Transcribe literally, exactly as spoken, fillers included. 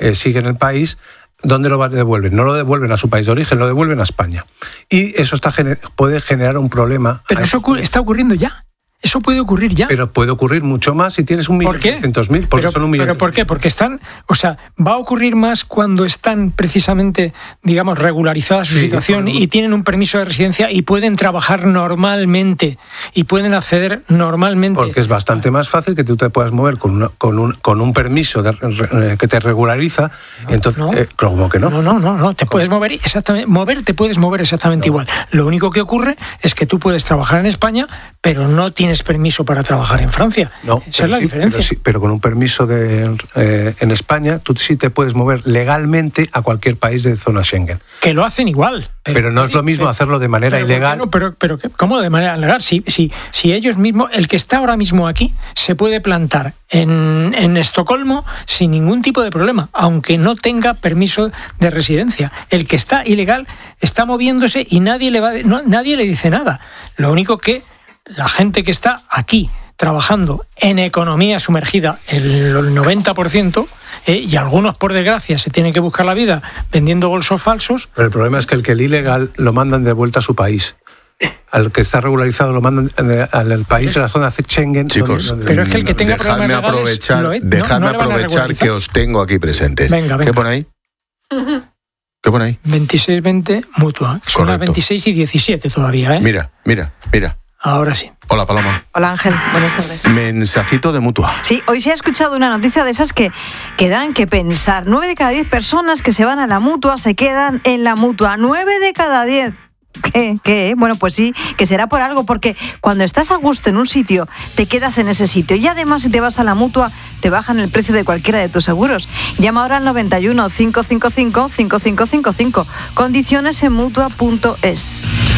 eh, sigue en el país, ¿dónde lo devuelven? No lo devuelven a su país de origen, lo devuelven a España. Y eso está puede generar un problema. Pero eso ocurre, está ocurriendo ya. Eso puede ocurrir ya. Pero puede ocurrir mucho más si tienes un millón trescientos mil, porque pero, son un millón. ¿Pero por qué? Porque están, o sea, va a ocurrir más cuando están precisamente, digamos, regularizada su sí, situación y tienen un permiso de residencia y pueden trabajar normalmente y pueden acceder normalmente. Porque es bastante más fácil que tú te puedas mover con, una, con, un, con un permiso de, eh, que te regulariza. No, entonces, no. Eh, ¿cómo que no? No, no, no, no. Te puedes mover exactamente, mover te puedes mover exactamente no. igual. Lo único que ocurre es que tú puedes trabajar en España, pero no tienes permiso para trabajar en Francia. No, esa es la sí, diferencia. Pero, sí, pero con un permiso de, eh, en España, tú sí te puedes mover legalmente a cualquier país de zona Schengen. Que lo hacen igual. Pero, pero no es lo mismo pero, hacerlo de manera pero, ilegal. No, pero, pero, ¿cómo de manera ilegal? Si, si, si ellos mismos, el que está ahora mismo aquí, se puede plantar en, en Estocolmo sin ningún tipo de problema, aunque no tenga permiso de residencia. El que está ilegal está moviéndose y nadie le va, no, nadie le dice nada. Lo único que la gente que está aquí trabajando en economía sumergida, el noventa por ciento, eh, y algunos, por desgracia, se tienen que buscar la vida vendiendo bolsos falsos. Pero el problema es que el que el ilegal lo mandan de vuelta a su país. Al que está regularizado lo mandan al país de la zona Schengen. Chicos, donde, donde pero es que el que tenga dejadme problemas aprovechar, legales, dejadme no, no aprovechar que os tengo aquí presentes. Venga, venga. ¿Qué pone ahí? ¿Qué pone ahí? veintiséis veinte mutua. Son las veintiséis y diecisiete todavía, ¿eh? Mira, mira, mira. Ahora sí. Hola, Paloma. Hola, Ángel. Buenas tardes. Mensajito de Mutua. Sí, hoy se ha escuchado una noticia de esas que, que dan que pensar. Nueve de cada diez personas que se van a la Mutua se quedan en la Mutua. Nueve de cada diez. ¿Qué? ¿Qué? Bueno, pues sí, que será por algo, porque cuando estás a gusto en un sitio, te quedas en ese sitio. Y además, si te vas a la Mutua, te bajan el precio de cualquiera de tus seguros. Llama ahora al noventa y uno, cinco cinco cinco, cinco cinco cinco cinco. Condiciones en mutua punto es.